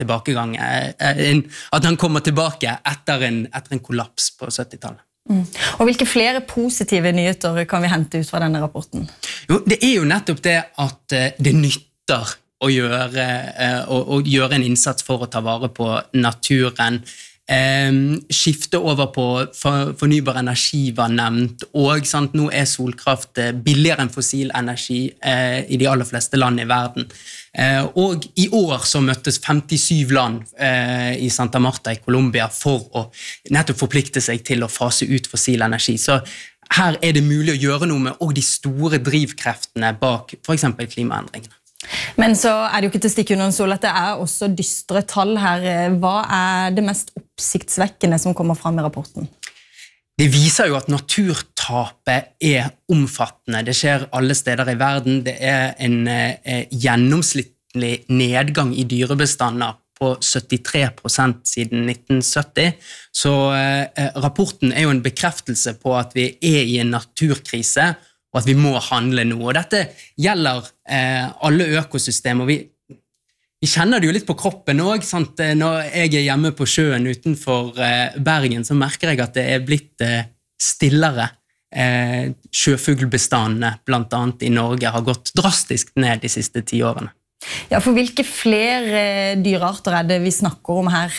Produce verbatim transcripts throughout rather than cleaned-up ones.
tilbakegang, at han kommer tilbake etter en, etter en kollaps på syttitallet. Mm. Og hvilke flere positive nyheter kan vi hente ut fra denne rapporten? Jo, det er jo nettopp det at det nytter å gjøre, å, å gjøre en innsats for å ta vare på naturen. Eh, skifte over på for, fornybar energi var nevnt, og sant, nå er solkraft billigere enn fossil energi eh, i de aller fleste land i verden. Eh, og i år så møttes femtisyv land eh, i Santa Marta i Colombia for å nettopp forplikte seg til å fase ut fossil energi. Så her er det mulig å gjøre noe med og de store drivkreftene bak for eksempel klimaendringene. Men så er det jo ikke til å stikke under en stol at det er også dystre tall her. Hva er det mest oppsiktsvekkende som kommer fram i rapporten? Det viser jo at naturtapet er omfattende. Det skjer alle steder i verden. Det er en eh, gjennomsnittlig nedgang i dyrebestander på syttitre prosent siden nitten sytti. Så eh, rapporten er jo en bekreftelse på at vi er i en naturkrise, og at vi må handle nå. Og dette gjelder eh, alle økosystemer. Vi, vi kjenner det jo litt på kroppen også, sant? Når jeg er hjemme på sjøen utenfor eh, Bergen, så merker jeg at det er blitt eh, stillere. Eh, sjøfuglbestandene, blant annet i Norge, har gått drastisk ned de siste ti årene. Ja, for hvilke flere dyrearter er det vi snakker om her?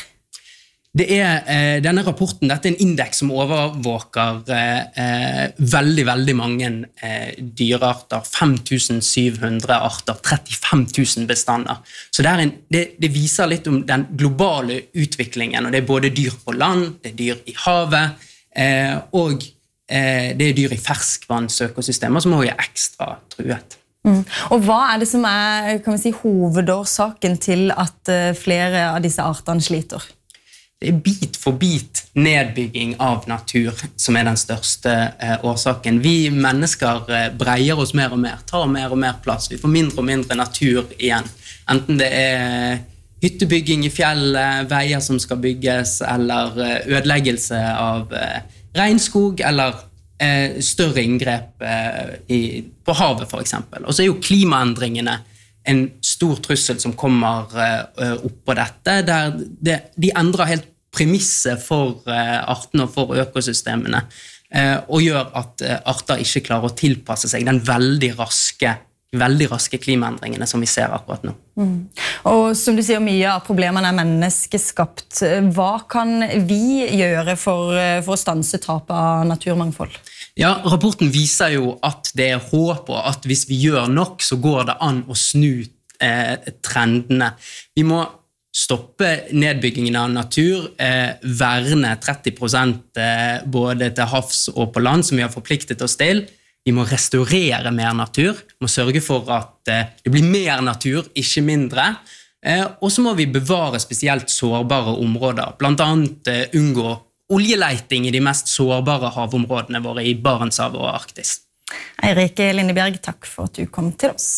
Det er eh, denne rapporten, dette er en indeks som overvåker eh, veldig, veldig mange eh, dyrearter, fem tusen syv hundre arter, trettifem tusen bestander. Så det, er en, det, det viser litt om den globale utviklingen, og det er både dyr på land, det er dyr i havet, eh, og eh, det er dyr i ferskvannsøkosystemer som også er ekstra truet. Mm. Og hva er det som er, kan vi si, hovedårsaken til at flere av disse artene sliter? Det er bit for bit nedbygging av natur som er den største eh, årsaken. Vi mennesker eh, breier oss mer og mer, tar mer og mer plass. Vi får mindre og mindre natur igjen. Enten det er hyttebygging i fjellet, veier som skal bygges, eller eh, ødeleggelse av eh, regnskog, eller eh, større inngrep eh, i, på havet for eksempel. Og så er jo klimaendringene en stor trussel som kommer eh, opp på dette, der det, de endrer helt premisset for eh, artene og for økosystemene, eh, og gjør at eh, arter ikke klarer å tilpasse seg den veldig raske, veldig raske klimaendringene som vi ser akkurat nå. Mm. Og som du sier, mye av problemene er menneskeskapt. Hva kan vi gjøre for, for å stanse tapet av naturmangfold? Ja, rapporten viser jo at det er håp, og at hvis vi gjør nok, så går det an å snu eh, trendene. Vi må stoppe nedbyggingen av natur, eh, verne tretti prosent eh, både til havs og på land, som vi har forpliktet oss til. Vi må restaurere mer natur, vi må sørge for at eh, det blir mer natur, ikke mindre. Eh, og så må vi bevare spesielt sårbare områder, blant annet eh, unngå oljeleiting i de mest sårbare havområdene våre i Barentshavet og Arktis. Eirik Lindebjerg, takk for at du kom til oss.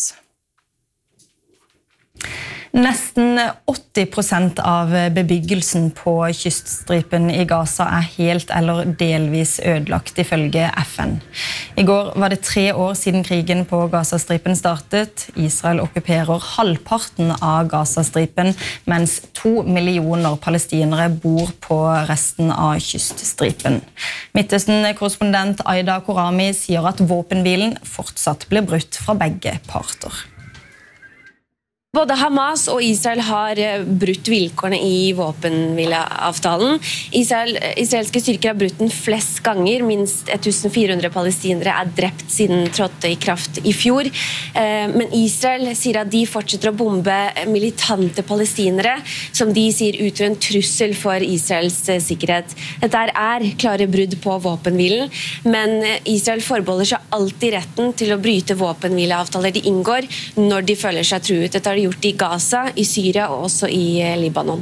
Nesten åtti prosent av bebyggelsen på kyststripen i Gaza er helt eller delvis ødelagt ifølge F N. I går var det tre år siden krigen på Gazastripen startet. Israel okkuperer halvparten av Gazastripen, mens to millioner palestinere bor på resten av kyststripen. Midtøsten-korrespondent Aida Korami sier at våpenhvilen fortsatt blir brutt fra begge parter. Både Hamas og Israel har brutt vilkårene i våpenhvileavtalen. Israel, israelske styrker har brutt den flest ganger. Minst fjorten hundre palestinere er drept siden trådte i kraft i fjor. Men Israel sier at de fortsetter å bombe militante palestinere, som de sier utgjør en trussel for Israels sikkerhet. Dette er klare brudd på våpenhvilen, men Israel forbeholder seg alltid retten til å bryte våpenhvileavtaler de inngår når de føler seg truet. Dette har de gjort i Gaza, i Syria og også i Libanon.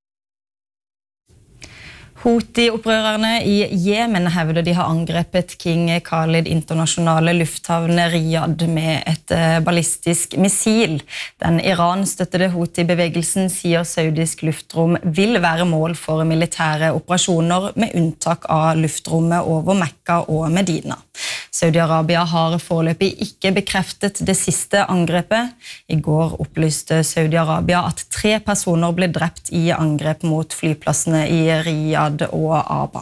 Houthi-opprørerne i Jemen hevder de har angrepet King Khalid internasjonale lufthavn Riyadh med et ballistisk missil. Den Iran-støttede Houthi-bevegelsen sier saudisk luftrom vil være mål for militære operasjoner med unntak av luftrommet over Mekka og Medina. Saudi-Arabia har foreløpig ikke bekreftet det siste angrepet. I går opplyste Saudi-Arabia at tre personer ble drept i angrep mot flyplassene i Riyadh og Aba.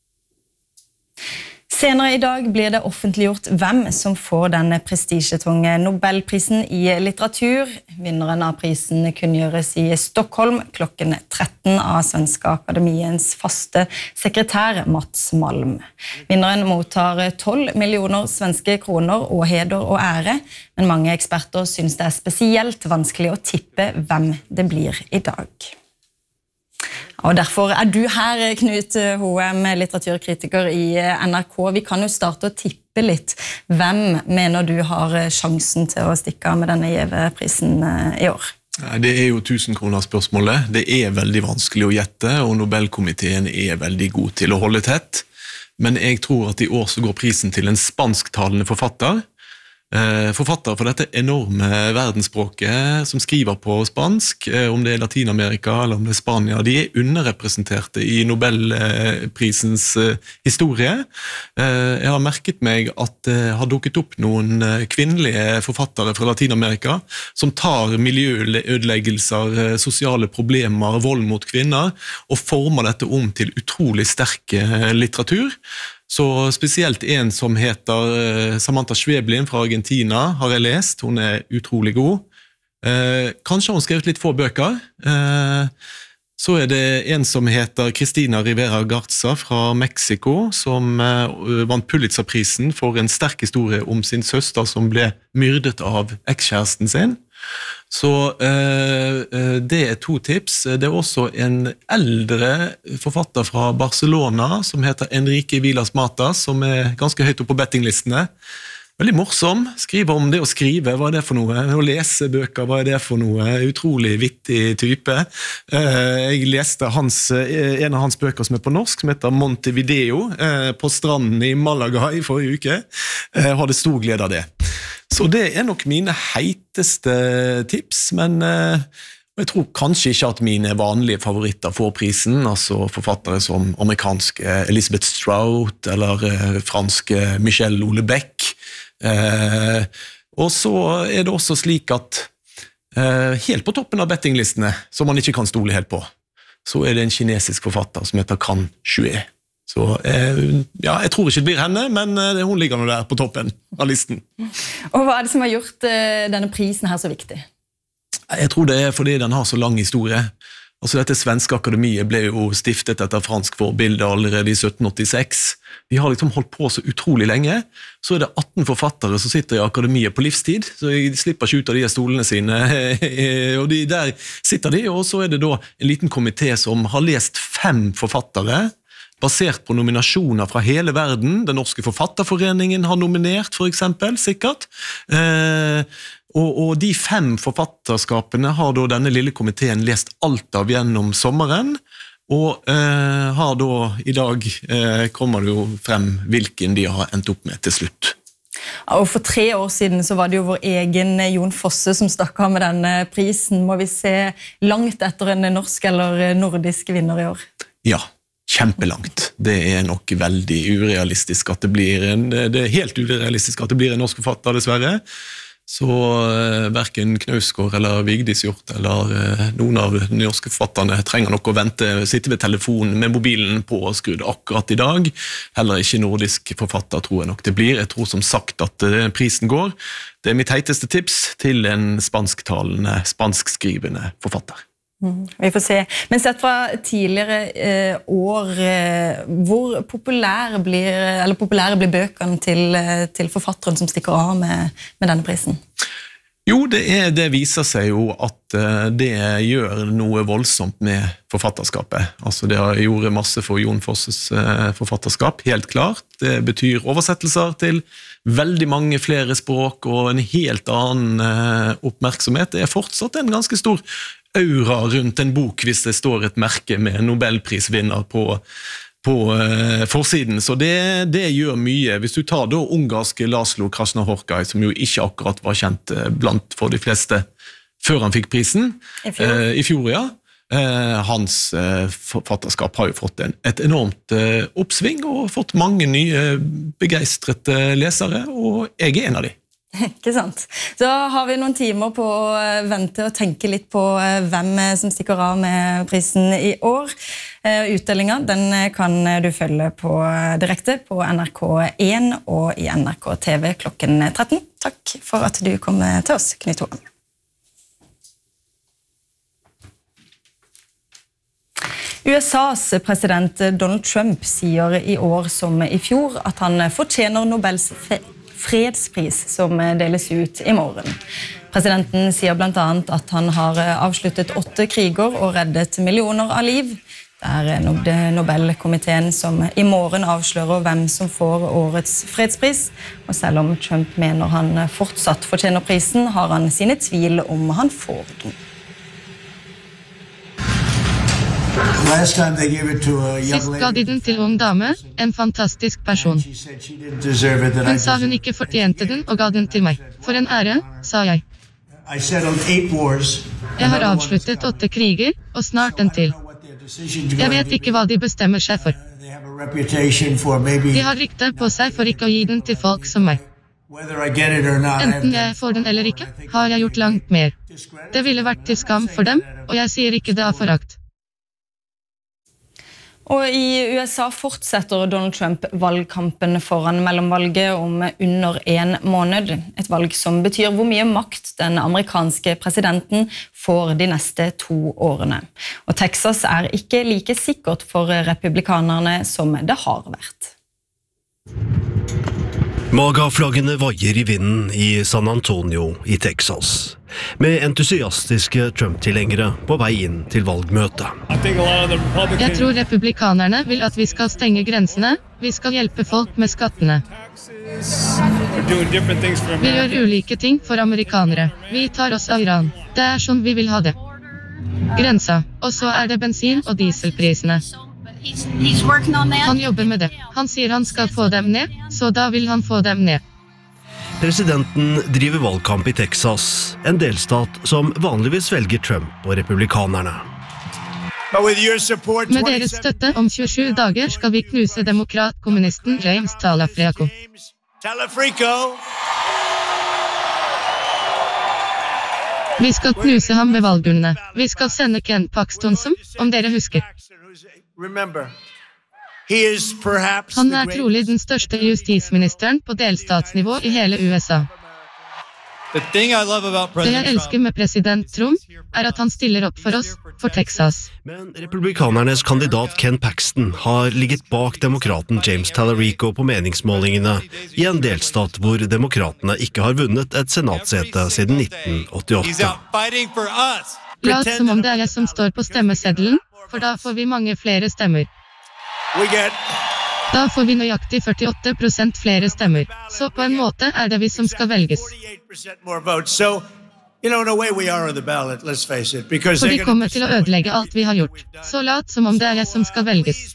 Senere i dag blir det offentliggjort hvem som får denne prestisjetunge Nobelprisen i litteratur. Vinneren av prisen kunngjøres i Stockholm klokken tretten av Svenska Akademiens faste sekretær Mats Malm. Vinneren mottar tolv millioner svenske kroner og heder og ære, men mange eksperter synes det er spesielt vanskelig å tippe hvem det blir i dag. Og derfor er du her, Knut Hoem, litteraturkritiker i N R K. Vi kan jo starte å tippe litt. Hvem mener du har sjansen til å stikke av med denne Gjeve-prisen i år? Det er jo tusenkronerspørsmålet. Det er veldig vanskelig å gjette, og Nobelkomiteen er veldig god til å holde tett. Men jeg tror at i år så går prisen til en spansktalende forfatter. Forfattere for dette enorme verdensspråket som skriver på spansk, om det er Latinamerika eller om det er Spania, de er underrepresenterte i Nobelprisens historie. Jeg har merket meg at det har dukket opp noen kvinnelige forfattere fra Latinamerika som tar miljøødeleggelser, sosiale problemer, vold mot kvinner, og former dette om til utrolig sterk litteratur. Så spesielt en som heter Samantha Schweblin fra Argentina har jeg lest, hun er utrolig god. Eh, kanskje har hun skrevet litt få bøker. Eh, så er det en som heter Cristina Rivera Garza fra Mexico, som eh, vant Pulitzerprisen for en sterk historie om sin søster som ble myrdet av ekskjæresten sin. Så eh, det er to tips. Det er også en eldre forfatter fra Barcelona som heter Enrique Vilas Matas, som er ganske høyt opp på bettinglistene. Veldig morsom, skriver om det å skrive, hva er det for noe? Å lese bøker, hva er det for noe? Utrolig vittig type. Eh, jeg leste hans, en av hans bøker som er på norsk, som heter Montevideo, eh, på stranden i Malaga i forrige uke. Jeg hadde stor glede av det. Så det er nok mine heiteste tips, men eh, jeg tror kanskje ikke at mine vanlige favoritter får prisen, altså forfattere som amerikanske Elizabeth Strout eller eh, franske Michel Houellebecq. Eh, og så er det også slik at eh, helt på toppen av bettinglistene, som man ikke kan stole helt på, så er det en kinesisk forfatter som heter Kan Xue. Så eh, ja, jeg tror ikke det blir henne, men eh, hun ligger nå der på toppen av listen. Og hva er det som har gjort eh, denne prisen her så viktig? Jeg tror det er fordi den har så lang historie. Altså dette svenske akademiet ble jo stiftet etter fransk forbilde allerede i sytten åttiseks. De har liksom holdt på så utrolig lenge. Så er det atten forfattere som sitter i akademiet på livstid, så de slipper ikke ut av de stolene sine. Og de, der sitter de, og så er det da en liten komité som har lest fem forfattere, basert på nominasjoner fra hele verden. Den norske forfatterforeningen har nominert, for eksempel, sikkert. Eh, og, og de fem forfatterskapene har da denne lille komiteen lest alt av gjennom sommeren, og eh, har da i dag eh, kommer det jo frem hvilken de har endt opp med til slutt. Og for tre år siden så var det jo vår egen Jon Fosse som stakk av med denne prisen. Må vi se langt etter en norsk eller nordisk vinner i år? Ja. Kjempelangt. Det er nok veldig urealistisk at det blir en, det er helt urealistisk at det blir en norsk forfatter, dessverre. Så eh, hverken Knausgård eller Vigdis Hjorth eller eh, noen av de norske forfatterne trenger nok å vente, sitte ved telefonen med mobilen på og skrudd akkurat i dag. Heller ikke nordisk forfatter tror jeg nok det blir. Jeg tror som sagt at eh, prisen går. Det er mitt heiteste tips til en spansktalende, spanskskrivende forfatter. Mm, vi får se. Men sett fra tidligere eh, år, eh, hvor populære blir, eller populære blir bøkene til, til forfatteren som stikker av med, med denne prisen? Jo, det, er, det viser seg jo at uh, det gjør noe voldsomt med forfatterskapet. Altså det har gjort masse for Jon Fosses uh, forfatterskap, helt klart. Det betyr oversettelser til veldig mange flere språk og en helt annen uh, oppmerksomhet. Det er fortsatt en ganske stor aura rundt en bok hvis det står et merke med Nobelprisvinner på, på uh, forsiden. Så det, det gjør mye. Hvis du tar da ungarske Laszlo Krasznahorkai, som jo ikke akkurat var kjent uh, blant for de fleste før han fikk prisen, I fjor, uh, i fjor ja, Eh, hans eh, forfatterskap har jo fått en, et enormt eh, oppsving og fått mange nye begeistrete lesere, og jeg er en av de. Ikke sant? Så har vi noen timer på å vente og tenke litt på hvem som stikker av med prisen i år. Utdelingen den kan du følge på direkte på N R K én og i N R K T V klokken tretten. Takk for at du kom til oss, Knut Hoem. U S A's president Donald Trump sier i år som i fjor at han fortjener Nobels fredspris som deles ut i morgen. Presidenten sier blant annet at han har avsluttet åtte kriger og reddet millioner av liv. Det er Nobelkomiteen som i morgen avslører hvem som får årets fredspris, og selv om Trump mener han fortsatt fortjener prisen, har han sine tvil om han får den. Sist ga de den til ung dame, en fantastisk person. Hun sa hun ikke fortjente den og ga den til meg. For en ære, sa jeg. Jeg har avsluttet åtte kriger, og snart en til. Jeg vet ikke hva de bestemmer seg for. De har rykte på seg for ikke å gi den til folk som meg. Enten jeg får den eller ikke, har jeg gjort langt mer. Det ville vært til skam for dem, og jeg sier ikke det av forakt. Og i U S A fortsetter Donald Trump valgkampen foran mellomvalget om under en måned. Et valg som betyr hvor mye makt den amerikanske presidenten får de neste to årene. Og Texas er ikke like sikkert for republikanerne som det har vært. Magaflaggene vaier i vinden i San Antonio i Texas, med entusiastiske Trump-tilhengere på vei inn til valgmøtet. Jeg tror republikanerne vil at vi skal stenge grensene, vi skal hjelpe folk med skattene. Vi gjør ulike ting for amerikanere. Vi tar oss av Iran. Det er sånn vi vil ha det. Grensa, og så er det bensin- og dieselprisene. Han jobber med det. Han sier han skal få dem ned, så da vil han få dem ned. Presidenten driver valgkamp i Texas, en delstat som vanligvis velger Trump og republikanerne. Med deres støtte om tjuesju dager skal vi knuse demokrat-kommunisten James Talafrico. Vi skal knuse ham ved valgurnene. Vi skal sende Ken Paxton som, om dere husker. Han er trolig den største justisministeren på delstatsnivå i hele U S A. Det jeg elsker med president Trump, er at han stiller opp for oss, for Texas. Men republikanernes kandidat Ken Paxton har ligget bak demokraten James Talarico på meningsmålingene i en delstat hvor demokratene ikke har vunnet et senatsete siden nitten åttiåtte. Lat som om det er jeg som står på stemmeseddelen, for da får vi mange flere stemmer. Da får vi nøyaktig førtiåtte prosent flere stemmer. Så på en måte er det vi som skal velges. For de kommer til å ødelegge alt vi har gjort. Så lat som om det er jeg som skal velges.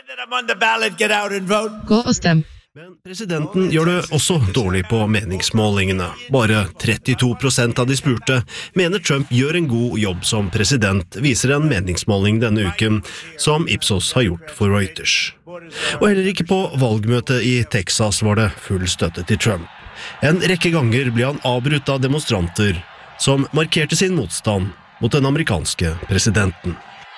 Gå og stem. Men presidenten gjør det også dårlig på meningsmålingene. Bare trettito prosent av de spurte mener Trump gjør en god jobb som president, viser en meningsmåling denne uken, som Ipsos har gjort for Reuters. Og heller ikke på valgmøtet i Texas var det full støtte til Trump. En rekke ganger ble han avbrutt av demonstranter som markerte sin motstand mot den amerikanske presidenten.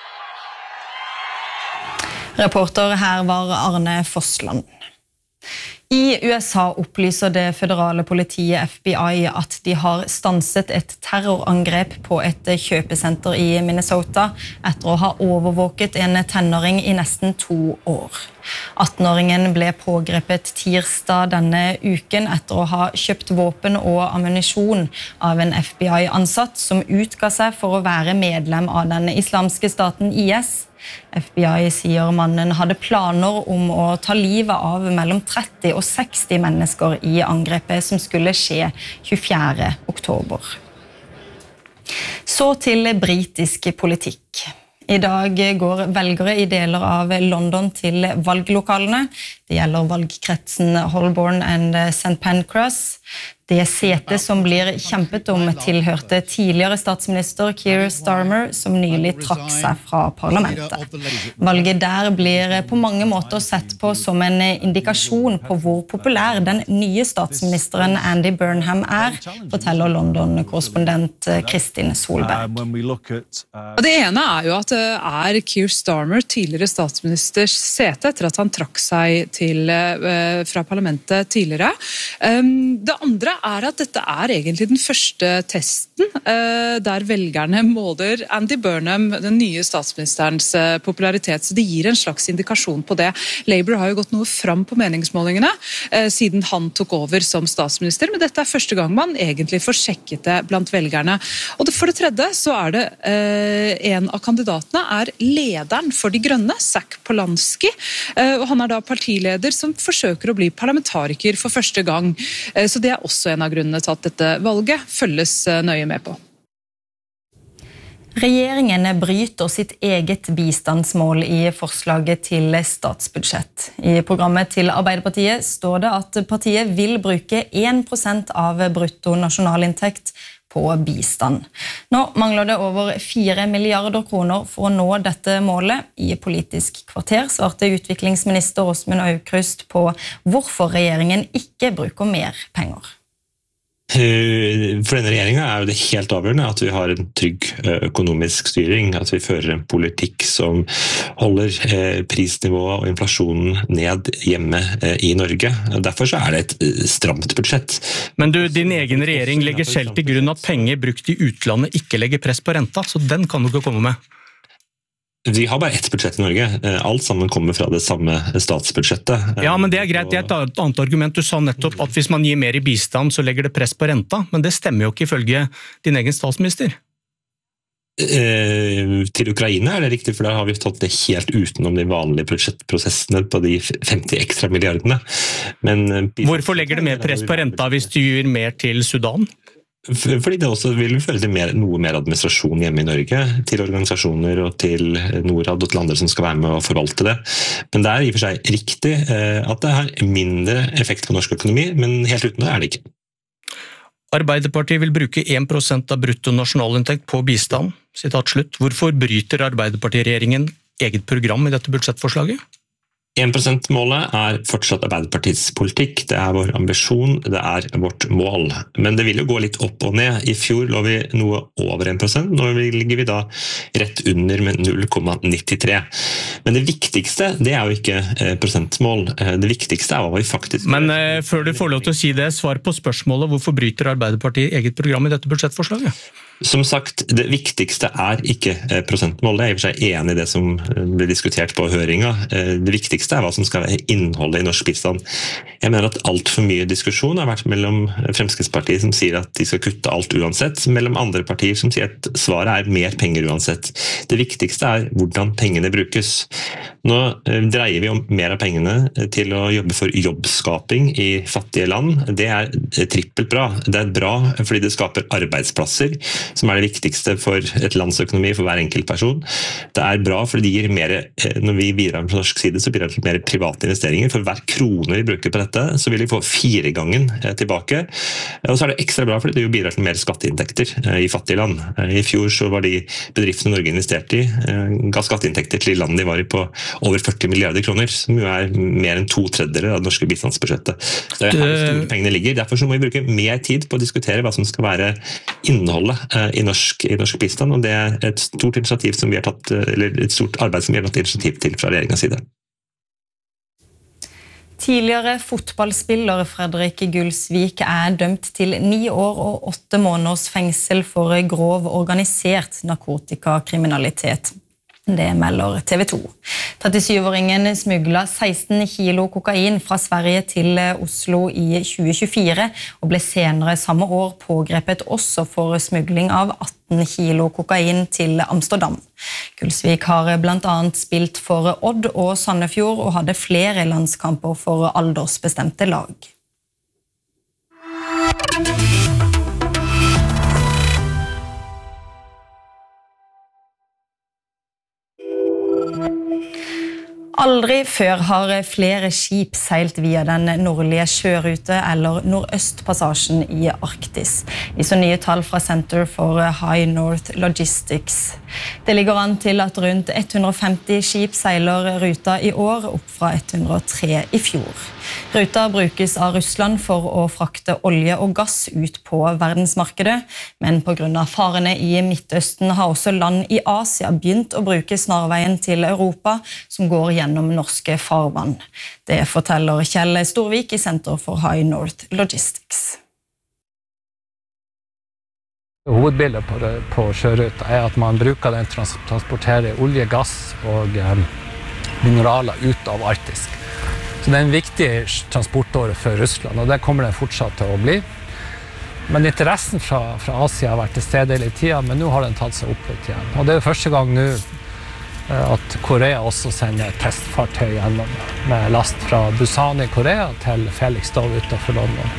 Reporter her var Arne Fossland. I U S A opplyser det føderale politiet F B I at de har stanset et terrorangrep på et kjøpesenter i Minnesota etter å ha overvåket en tenåring i nesten to år. attenåringen ble pågrepet tirsdag denne uken etter å ha kjøpt våpen og ammunisjon av en F B I-ansatt som utga seg for å være medlem av den islamske staten I S. F B I sier mannen hadde planer om å ta livet av mellom tretti og seksti mennesker i angrepet som skulle skje tjuefjerde oktober. Så til britisk politikk. I dag går velgere i deler av London til valglokalene. Det gjelder valgkretsen Holborn and Saint Pancras. Det setet som blir kjempet om tilhørte tidligere statsminister Keir Starmer, som nylig trakk seg fra parlamentet. Valget der blir på mange måter sett på som en indikasjon på hvor populær den nye statsministeren Andy Burnham er, forteller London-korrespondent Kristin Solberg. Det ene er jo at det er Keir Starmer, tidligere statsministers sete, etter at han trakk seg til, fra parlamentet tidligere. Det andre er at dette er egentlig den første testen eh, der velgerne måler Andy Burnham, den nye statsministerens eh, popularitet, så det gir en slags indikasjon på det. Labour har jo gått noe fram på meningsmålingene eh, siden han tok over som statsminister, men dette er første gang man egentlig får sjekket det blant velgerne. Og det, for det tredje så er det eh, en av kandidatene er lederen for de grønne, Zac Polanski, eh, og han er da partileder som forsøker å bli parlamentariker for første gang, eh, så det er også en av grunnene til at dette valget følges nøye med på. Regjeringen bryter sitt eget bistandsmål i forslaget til statsbudsjett. I programmet til Arbeiderpartiet står det at partiet vil bruke én prosent av brutto nasjonalinntekt på bistand. Nå mangler det over fire milliarder kroner for å nå dette målet. I Politisk kvarter svarte utviklingsminister Åsmund Aukrust på hvorfor regjeringen ikke bruker mer penger. For denne regjeringen er jo det helt avgjørende at vi har en trygg økonomisk styring, at vi fører en politikk som holder prisnivået og inflasjonen ned hjemme i Norge. Derfor så er det et stramt budsjett. Men du, din egen regjering legger selv til grunn at penger brukt i utlandet ikke legger press på renta, så den kan du ikke komme med. Vi har bare ett budsjett i Norge. Alt sammen kommer fra det samme statsbudsjettet. Ja, men det er greit. Det er et annet argument. Du sa nettopp at hvis man gir mer i bistand, så legger det press på renta. Men det stemmer jo ikke ifølge din egen statsminister. Eh, til Ukraina er det riktig, for der har vi tatt det helt utenom de vanlige budsjettprosessene på de femti ekstra milliardene. Men, hvorfor legger det mer press på renta hvis du gir mer til Sudan? Fordi det også vil føre til mer, noe mer administrasjon hjemme i Norge, til organisasjoner og til Norad og til andre som skal være med å forvalte det. Men det er i og for seg riktig at det har mindre effekt på norsk økonomi, men helt uten det er det ikke. Arbeiderpartiet vil bruke én prosent av brutto nasjonalinntekt på bistand. Sitat slutt. Hvorfor bryter Arbeiderpartiet-regjeringen eget program i dette budsjettforslaget? én prosent-målet er fortsatt Arbeiderpartiets politikk, det er vår ambisjon, det er vårt mål. Men det vil jo gå litt opp og ned. I fjor lå vi noe over én prosent, nå ligger vi da rett under med null komma nittitre. Men det viktigste, det er jo ikke prosentmål. Det viktigste er hva vi faktisk... Men eh, før du får lov til å si det, svar på spørsmålet, hvorfor bryter Arbeiderpartiet eget program i dette budsjettforslaget? Som sagt, det viktigste er ikke prosentmål. Jeg er i og for seg enig i det som ble diskutert på høringa. Det viktigste er hva som skal være innholdet i norsk bistand. Jeg mener at alt for mye diskusjon har vært mellom Fremskrittspartiet som sier at de skal kutte alt uansett, mellom andre partier som sier at svaret er mer penger uansett. Det viktigste er hvordan pengene brukes. Nå dreier vi om mer av pengene til å jobbe for jobbskaping i fattige land. Det er trippelt bra. Det er bra fordi det skaper arbeidsplasser, som er det viktigste for et lands økonomi for hver enkelt person. Det er bra fordi det gir mer, når vi bidrar på norsk side, så bidrar det til mer private investeringer. For hver krone vi bruker på dette, så vil vi få fire gangen tilbake. Og så er det ekstra bra fordi det bidrar til mer skatteinntekter i fattige land. I fjor så var de bedriftene Norge investerte i, ga skatteinntekter til landene de var i på over førti milliarder kroner, som jo er mer enn to tredjedeler av det norske bistandsbudsjettet. Det er her store pengene ligger. Derfor så må vi bruke mer tid på å diskutere hva som skal være innholdet i norsk, i norsk bistand, og det er et stort initiativ som vi har tatt, eller et stort arbeid som vi har tatt initiativ til fra regjeringens side. Tidligere fotballspiller Fredrik Gulsvik er dømt til ni år og åtte måneders fengsel for grov organisert narkotikakriminalitet. Det melder T V to. trettisyvåringen smuglet seksten kilo kokain fra Sverige til Oslo i tjue tjuefire og ble senere samme år pågrepet også for smugling av atten kilo kokain til Amsterdam. Gulsvik har blant annet spilt for Odd og Sandefjord og hadde flere landskamper for aldersbestemte lag. Aldri før har flere skip seilt via den nordlige sjørute eller nordøstpassasjen i Arktis, viser nye tall fra Center for High North Logistics. Det ligger an til at rundt ett hundre og femti skip seiler ruta i år, opp fra ett hundre og tre i fjor. Ruta brukes av Russland for å frakte olje og gass ut på verdensmarkedet, men på grunn av farene i Midtøsten har også land i Asia begynt å bruke snarveien til Europa, som går gjennom norske farvann. Det forteller Kjell Storvik i Center for High North Logistics. Hovedbildet på, det, på sjøruta er at man bruker den til å transportere olje, gass og eh, mineraler ut av Arktis. Så det er en viktig transportåre for Russland, og det kommer det fortsatt til å bli. Men interessen fra, fra Asia har vært til stede hele tiden, men nå har den tatt seg opp litt igjen. Og det er første gang nå at Korea også sender testfartøy gjennom med last fra Busan i Korea til Felixstowe utenfor London.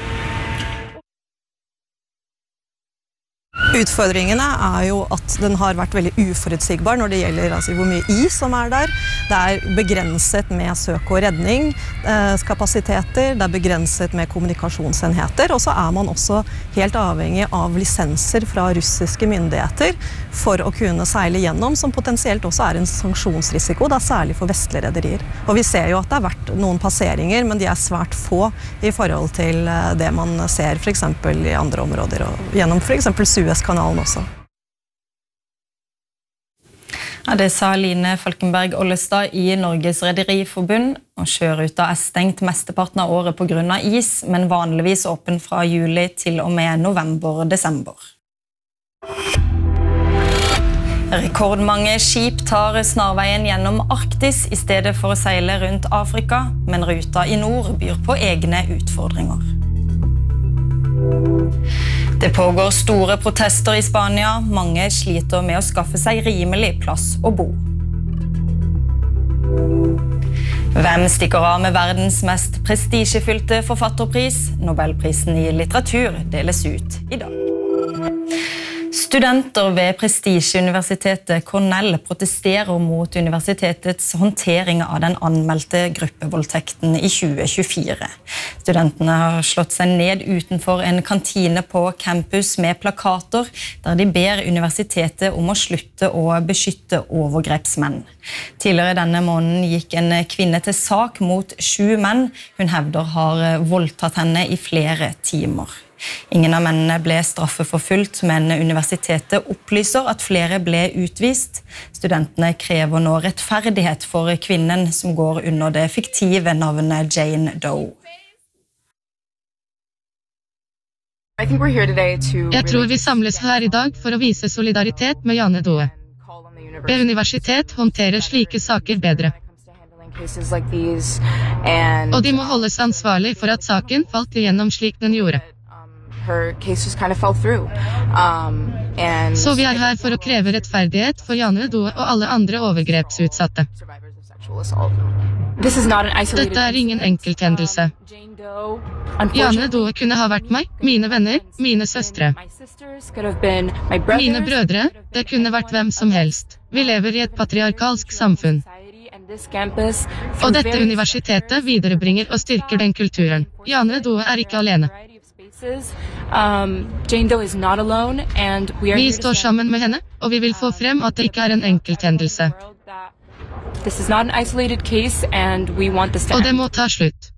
Utfordringene er jo at den har vært veldig uforutsigbar når det gjelder altså, hvor mye is som er der. Det er begrenset med søk- og redningskapasiteter, det er begrenset med kommunikasjonsenheter, og så er man også helt avhengig av lisenser fra russiske myndigheter for å kunne seile gjennom, som potensielt også er en sanksjonsrisiko, da særlig for vestlige rederier. Og vi ser jo at det har vært noen passeringer, men de er svært få i forhold til det man ser for eksempel i andre områder, og gjennom for eksempel Suezkanalen også. Ja, det sa Line Falkenberg Ollestad i Norges Rederiforbund, og sjøruta er stengt mesteparten av året på grunn av is, men vanligvis åpen fra juli til og med november-desember. Rekordmange skip tar snarveien gjennom Arktis i stedet for å seile rundt Afrika, men ruta i nord byr på egne utfordringer. Det pågår store protester i Spania. Mange sliter med å skaffe seg rimelig plass å bo. Hvem stikker av med verdens mest prestisjefylte forfatterpris? Nobelprisen i litteratur deles ut i dag. Studenter ved prestisjeuniversitetet Cornell protesterer mot universitetets håndtering av den anmeldte gruppevoldtekten i tjue tjuefire. Studentene har slått seg ned utenfor en kantine på campus med plakater, der de ber universitetet om å slutte å beskytte overgrepsmenn. Tidligere denne måneden gikk en kvinne til sak mot sju menn. Hun hevder har voldtatt henne i flere timer. Ingen av mennene ble straffeforfulgt, men universitetet opplyser at flere ble utvist. Studentene krever nå rettferdighet for kvinnen som går under det fiktive navnet Jane Doe. Jeg tror vi samles her i dag for å vise solidaritet med Jane Doe. Be universitet håndtere slike saker bedre. Og de må holdes ansvarlig for at saken falt igjennom slik den gjorde. Så vi er her for å kreve rettferdighet for Jane Doe og alle andre overgrepsutsatte. Dette er ingen enkelthendelse. Jane Doe kunne ha vært meg, mine venner, mine søstre. Mine brødre, det kunne vært hvem som helst. Vi lever i et patriarkalsk samfunn. Og dette universitetet viderebringer og styrker den kulturen. Jane Doe er ikke alene. Vi står sammen med henne, og vi vil få frem at det ikke er en enkelthendelse. Og det må ta slutt.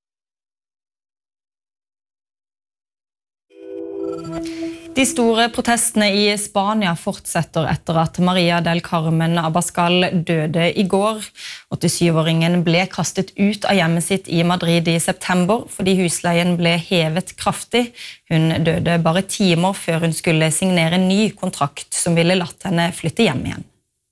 De store protestene i Spania fortsetter etter at Maria del Carmen Abascal døde i går. åttisyvåringen ble kastet ut av hjemmet sitt i Madrid i september fordi husleien ble hevet kraftig. Hun døde bare timer før hun skulle signere en ny kontrakt som ville latt henne flytte hjem igjen.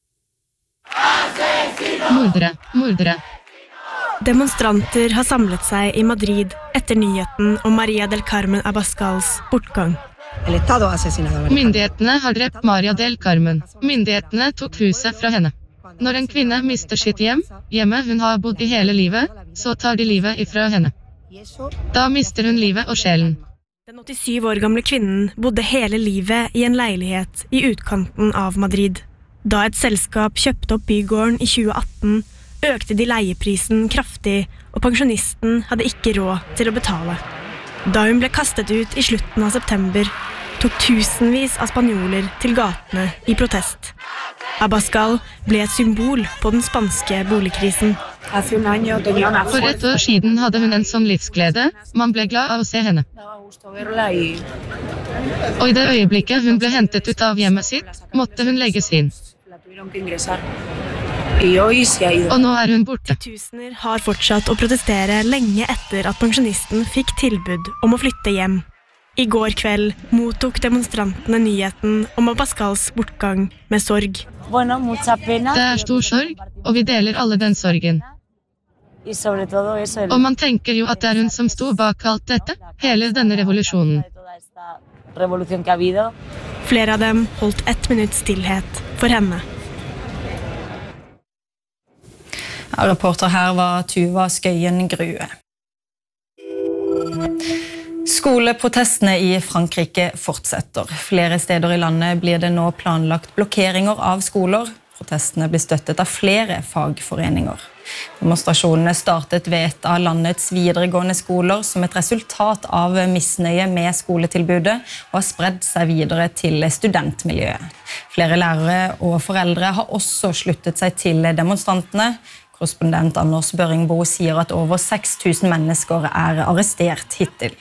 Mordere, mordere. Demonstranter har samlet seg i Madrid etter nyheten om Maria del Carmen Abascals bortgang. Myndighetene har drept Maria del Carmen. Myndighetene tok huset fra henne. Når en kvinne mister sitt hjem, hjemmet hun har bodd i hele livet, så tar de livet ifra henne. Da mister hun livet og sjelen. Den åttisyv år gamle kvinnen bodde hele livet i en leilighet i utkanten av Madrid. Da et selskap kjøpte opp bygården i tjue atten, økte de leieprisen kraftig, og pensjonisten hadde ikke råd til å betale. Da hun ble kastet ut i slutten av september, tok tusenvis av spanjoler til gatene i protest. Abascal ble et symbol på den spanske boligkrisen. For et år siden hadde hun en sånn livsglede, man ble glad av å se henne. Og i det øyeblikket hun ble hentet ut av hjemmet sitt, måtte hun legges inn. Og nå er hun borte. Tusener har fortsatt å protestere lenge etter at pensjonisten fikk tilbud om å flytte hjem. I går kveld mottok demonstrantene nyheten om Abascals bortgang med sorg. Det er stor sorg, og vi deler alle den sorgen. Og man tenker jo at det er hun som sto bak alt dette, hele denne revolusjonen. Flere av dem holdt ett minutts stillhet for henne. Ja, reporter her var Tuva Skøyen Grue. Skoleprotestene i Frankrike fortsetter. Flere steder i landet blir det nå planlagt blokkeringer av skoler. Protestene blir støttet av flere fagforeninger. Demonstrasjonene startet ved et av landets videregående skoler som et resultat av misnøye med skoletilbudet og har spredd seg videre til studentmiljøet. Flere lærere og foreldre har også sluttet seg til demonstrantene. Korrespondent Anders Børingbo sier at over seks tusen mennesker er arrestert hittil.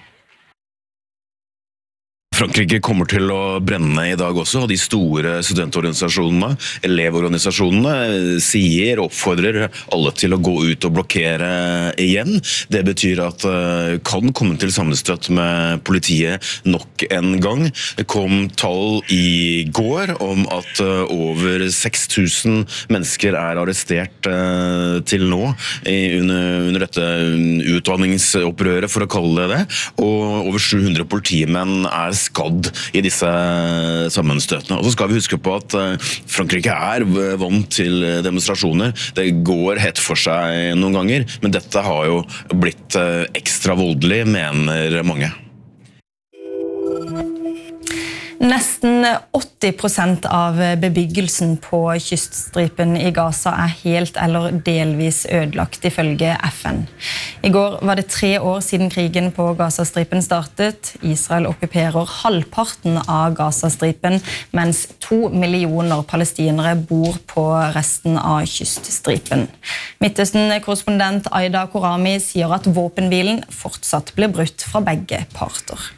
Frankrike kommer til å brenne i dag også, og de store studentorganisasjonene, elevorganisasjonene, sier og oppfordrer alle til å gå ut og blokkere igjen. Det betyr at det kan komme til sammenstøt med politiet nok en gang. Det kom tall i går om at over seks tusen mennesker er arrestert til nå under, under dette utdanningsopprøret, for å kalle det det, og over sju hundre politimenn er skadd i disse sammenstøtene. Og så skal vi huske på at Frankrike er vant til demonstrasjoner. Det går hett for seg noen ganger, men dette har jo blitt ekstra voldelig, mener mange. Nesten åtti prosent av bebyggelsen på kyststripen i Gaza er helt eller delvis ødelagt, ifølge F N. I går var det tre år siden krigen på Gazastripen startet. Israel okkuperer halvparten av Gazastripen, mens to millioner palestinere bor på resten av kyststripen. Midtøsten-korrespondent Aida Korami sier at våpenhvilen fortsatt blir brutt fra begge parter.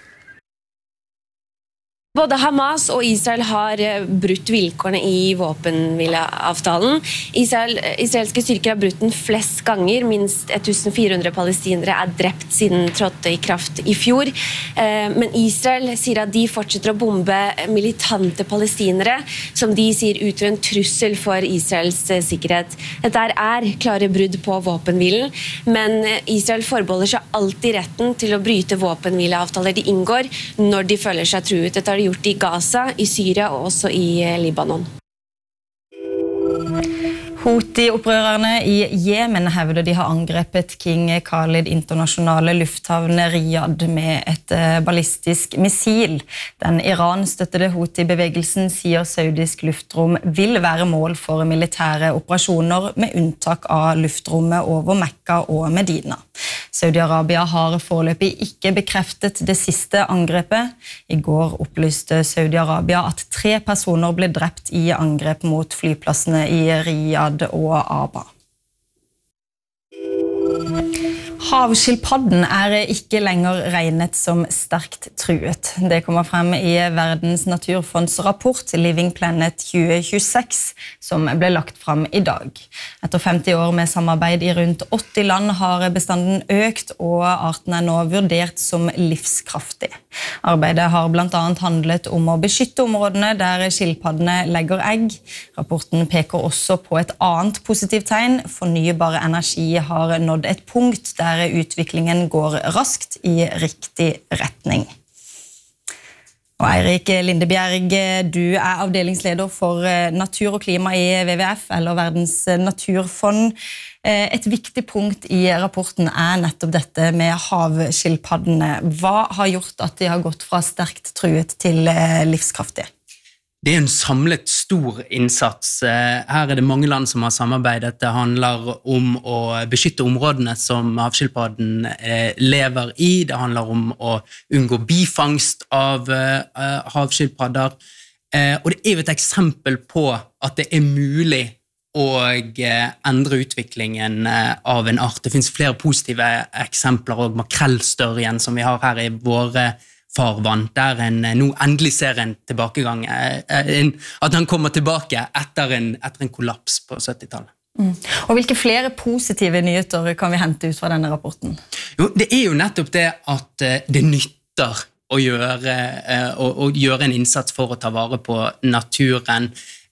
Både Hamas og Israel har brutt vilkårene i våpenhvileavtalen. Israel, israelske styrker har brutt den flest ganger. Minst fjorten hundre palestinere er drept siden trådte i kraft i fjor. Men Israel sier at de fortsetter å bombe militante palestinere, som de sier utgjør en trussel for Israels sikkerhet. Dette er klare brudd på våpenhvilen, men Israel forbeholder seg alltid retten til å bryte våpenhvileavtaler de inngår når de føler seg truet. Dette har de gjort i Gaza, i Syria og også i Libanon. Houthi-opprørerne i Jemen hevder de har angrepet King Khalid internasjonale lufthavn Riyadh med et ballistisk missil. Den Iran-støttede Houthi-bevegelsen sier saudisk luftrom vil være mål for militære operasjoner med unntak av luftrommet over Mekka og Medina. Saudi-Arabia har foreløpig ikke bekreftet det siste angrepet. I går opplyste Saudi-Arabia at tre personer ble drept i angrep mot flyplassene i Riyadh og Aba. Havskilpadden er ikke lenger regnet som sterkt truet. Det kommer frem i Verdens naturfonds rapport Living Planet tjue tjueseks, som ble lagt frem i dag. Etter femti år med samarbeid i rundt åtti land har bestanden økt, og arten er nå vurdert som livskraftig. Arbeidet har blant annet handlet om å beskytte områdene der skilpaddene legger egg. Rapporten peker også på et annet positivt tegn. Fornybar energi har nådd et punkt der utviklingen går raskt i riktig retning. Og Eirik Lindebjerg, du er avdelingsleder for natur og klima i W W F, eller Verdens naturfond. Et viktig punkt i rapporten er nettopp dette med havskilpaddene. Hva har gjort at de har gått fra sterkt truet til livskraftig? Det er en samlet stor innsats. Her er det mange land som har samarbeidet. Det handler om å beskytte områdene som havskilpadden lever i. Det handler om å unngå bifangst av havskilpadder. Og det er jo et eksempel på at det er mulig å endre utviklingen av en art. Det finnes flere positive eksempler, og makrellstørjen som vi har her i våre farvann, der en nå endelig ser en tilbakegang, en, at han kommer tilbake etter en, etter en kollaps på syttitallet. Mm. Og hvilke flere positive nyheter kan vi hente ut fra denne rapporten? Jo, det er jo nettopp det at det nytter å gjøre, å, å gjøre en innsats for å ta vare på naturen.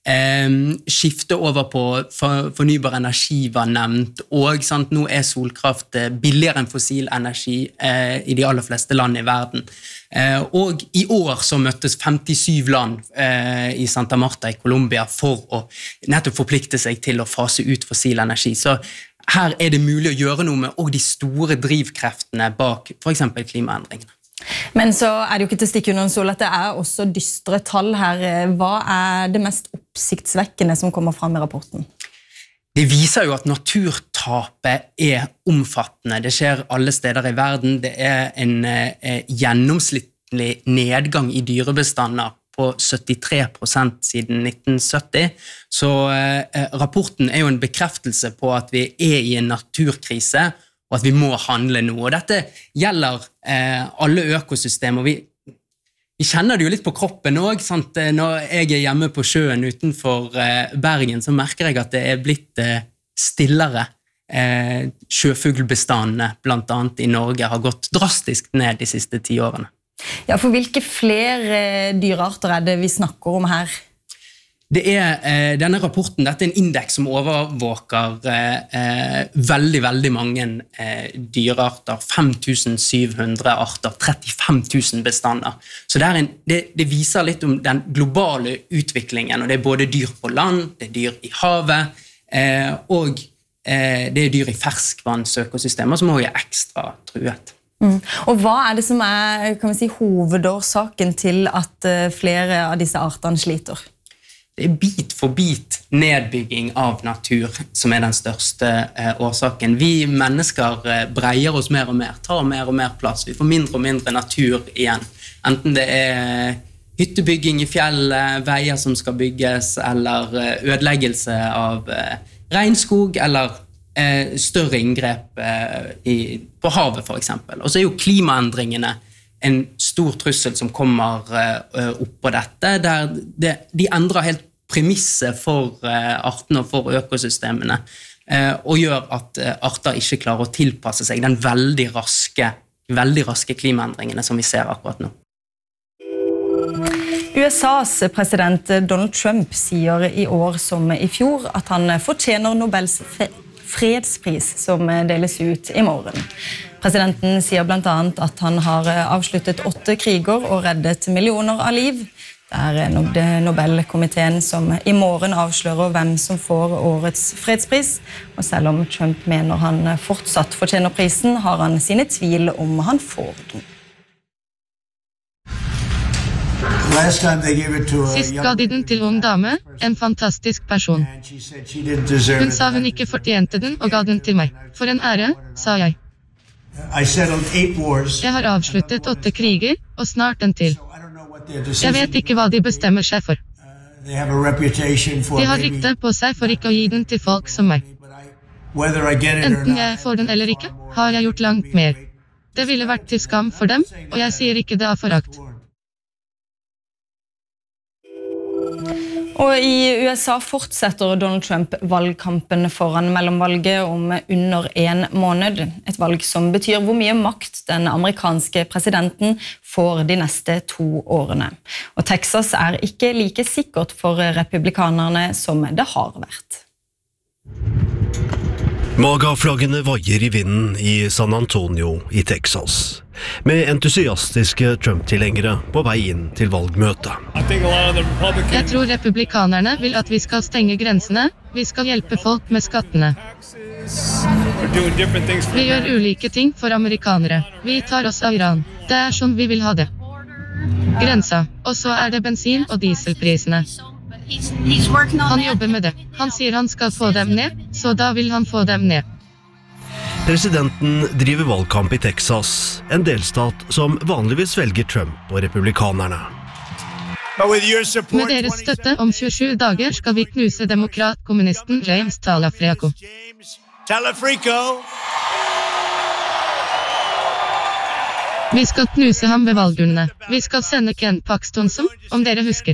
Um, skifte over på for, fornybar energi var nevnt, og sant, nå er solkraft billigere enn fossil energi uh, i de aller fleste land i verden. Uh, og i år så møttes femtisyv land uh, i Santa Marta i Colombia for å nettopp forplikte seg til å fase ut fossil energi. Så her er det mulig å gjøre noe med og de store drivkreftene bak for eksempel klimaendringene. Men så er det jo ikke til å stikke under en stol at det er også dystre tall her. Hva er det mest oppsiktsvekkende som kommer fram i rapporten? Det viser jo at naturtapet er omfattende. Det skjer alle steder i verden. Det er en eh, gjennomsnittlig nedgang i dyrebestander på syttitre prosent siden nitten sytti. Så eh, rapporten er jo en bekreftelse på at vi er i en naturkrise, og at vi må handle nå. Og dette gjelder eh, alle økosystemer. Vi, vi kjenner det jo litt på kroppen også, sant? Når jeg er hjemme på sjøen utenfor eh, Bergen, så merker jeg at det er blitt eh, stillere. Eh, sjøfuglbestandene, blant annet i Norge, har gått drastisk ned de siste ti årene. Ja, for hvilke flere dyrearter er det vi snakker om her? Det er eh, denne rapporten, dette er en indeks som overvåker eh, veldig, veldig mange eh, dyrearter, fem tusen syv hundre arter, trettifem tusen bestander. Så det, er en, det, det viser litt om den globale utviklingen, og det er både dyr på land, det er dyr i havet, eh, og eh, det er dyr i ferskvannsøkosystemer som også er ekstra truet. Mm. Og hva er det som er, kan vi si, hovedårsaken til at uh, flere av disse artene sliter? Det er bit for bit nedbygging av natur som er den største eh, årsaken. Vi mennesker eh, breier oss mer og mer, tar mer og mer plass. Vi får mindre og mindre natur igjen. Enten det er hyttebygging i fjellet, veier som skal bygges, eller eh, ødeleggelse av eh, regnskog, eller eh, større inngrep eh, i, på havet for eksempel. Og så er jo klimaendringene en stor trussel som kommer uh, opp på dette, der det, de endrer helt premisset for uh, artene og for økosystemene, uh, og gjør at uh, arter ikke klarer å tilpasse seg den veldig raske, veldig raske klimaendringene som vi ser akkurat nå. U S A's president Donald Trump sier i år som i fjor at han fortjener Nobels fredspris som deles ut i morgen. Presidenten sier blant annet at han har avsluttet åtte kriger og reddet millioner av liv. Det er Nobelkomiteen som i morgen avslører hvem som får årets fredspris. Og selv om Trump mener han fortsatt fortjener prisen, har han sine tvil om han får den. Sist ga de den til ung dame, en fantastisk person. Hun sa hun ikke fortjente den og ga den til meg. For en ære, sa jeg. Jeg har avsluttet åtte kriger, og snart en til. Jeg vet ikke hva de bestemmer seg for. De har rykte på seg for ikke å gi den til folk som meg. Enten jeg får den eller ikke, har jeg gjort langt mer. Det ville vært til skam for dem, og jeg sier ikke det av forakt. Og i U S A fortsetter Donald Trump valgkampen foran mellomvalget om under en måned. Et valg som betyr hvor mye makt den amerikanske presidenten får de neste to årene. Og Texas er ikke like sikkert for republikanerne som det har vært. Maga-flaggene vaier i vinden i San Antonio i Texas, med entusiastiske Trump-tilhengere på vei inn til valgmøtet. Jeg tror republikanerne vil at vi skal stenge grensene, vi skal hjelpe folk med skattene. Vi gjør ulike ting for amerikanere. Vi tar oss av Iran. Det er sånn vi vil ha det. Grensa. Og så er det bensin- og dieselprisene. Han jobber med det. Han sier han skal få dem ned, så da vil han få dem ned. Presidenten driver valgkamp i Texas, en delstat som vanligvis velger Trump og republikanerne. Med deres støtte om tjuesju dager skal vi knuse demokrat-kommunisten James Talafrico. Vi skal knuse ham ved valgurnene. Vi skal sende Ken Paxton som, om dere husker.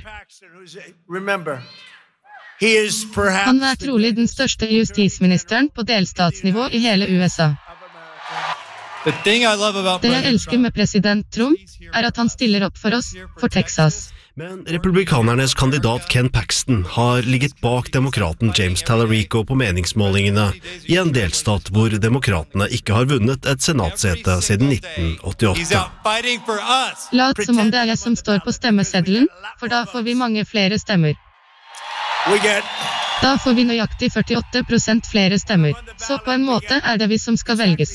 Han er trolig den største justisministeren på delstatsnivå i hele U S A. Det jeg elsker med president Trump, er at han stiller opp for oss, for Texas. Men republikanernes kandidat Ken Paxton har ligget bak demokraten James Talarico på meningsmålingene i en delstat hvor demokratene ikke har vunnet et senatsete siden nitten åttiåtte. Lat som om det er jeg som står på stemmeseddelen, for da får vi mange flere stemmer. Da får vi nøyaktig førtiåtte prosent flere stemmer, så på en måte er det vi som skal velges.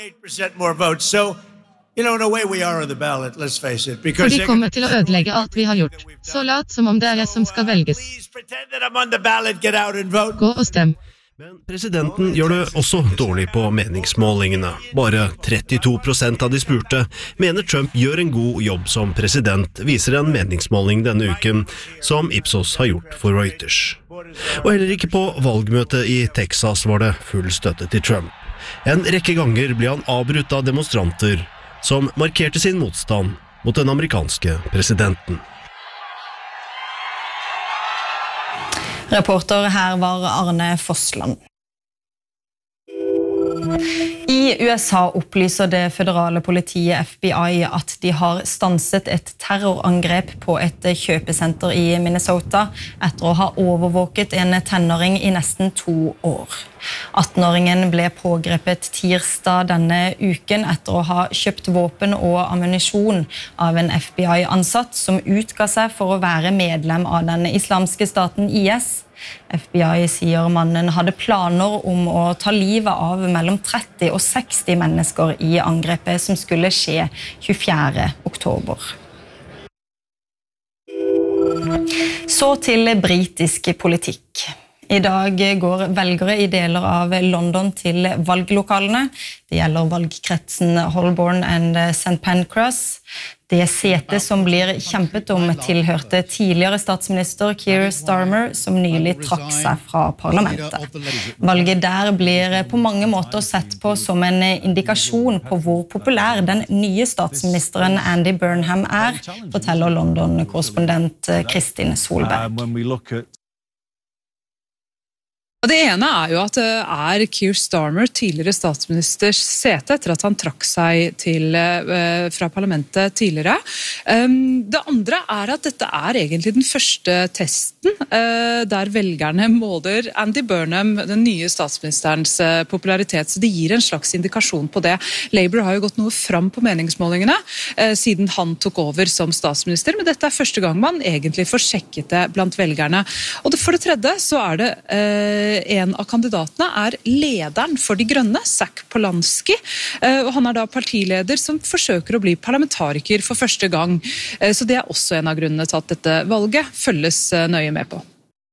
For de kommer til å ødelegge alt vi har gjort. Så lat som om det er jeg som skal velges. Gå og stem. Men presidenten gjør det også dårlig på meningsmålingene. Bare trettito prosent av de spurte mener Trump gjør en god jobb som president, viser en meningsmåling denne uken, som Ipsos har gjort for Reuters. Og heller ikke på valgmøtet i Texas var det full støtte til Trump. En rekke ganger ble han avbrutt av demonstranter som markerte sin motstand mot den amerikanske presidenten. Reporter her var Arne Fossland. I U S A opplyser det føderale politiet F B I at de har stanset et terrorangrep på et kjøpesenter i Minnesota etter å ha overvåket en tenåring i nesten to år. attenåringen ble pågrepet tirsdag denne uken etter å ha kjøpt våpen og ammunisjon av en F B I-ansatt som utga seg for å være medlem av den islamske staten I S. F B I sier mannen hadde planer om å ta livet av mellom tretti og seksti mennesker i angrepet som skulle skje tjuefjerde oktober. Så til britisk politikk. I dag går velgere i deler av London til valglokalene. Det gjelder valgkretsen Holborn and Saint Pancras. Det setet som blir kjempet om tilhørte tidligere statsminister Keir Starmer, som nylig trakk seg fra parlamentet. Valget der blir på mange måter sett på som en indikasjon på hvor populær den nye statsministeren Andy Burnham er, forteller London-korrespondent Kristin Solberg. Det ene er jo at det er Keir Starmer, tidligere statsministers sete, etter at han trakk seg til, fra parlamentet tidligere. Det andre er at dette er egentlig den første testen der velgerne måler Andy Burnham, den nye statsministerens popularitet, så det gir en slags indikasjon på det. Labour har jo gått noe fram på meningsmålingene siden han tok over som statsminister, men dette er første gang man egentlig får sjekket det blant velgerne. Og for det tredje så er det en av kandidatene er lederen for De Grønne, Zac Polanski, og han er da partileder som forsøker å bli parlamentariker for første gang, så det er også en av grunnene til at dette valget følges nøye med på.